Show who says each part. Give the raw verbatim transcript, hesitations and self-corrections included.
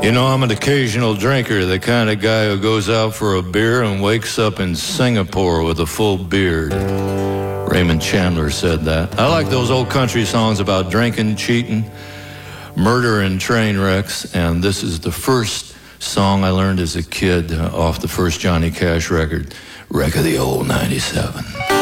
Speaker 1: You know, I'm an occasional drinker, the kind of guy who goes out for a beer and wakes up in Singapore with a full beard. Raymond Chandler said that. I like those old country songs about drinking, cheating, murder, and train wrecks, and this is the first song I learned as a kid uh, off the first Johnny Cash record, Wreck of the Old ninety-seven.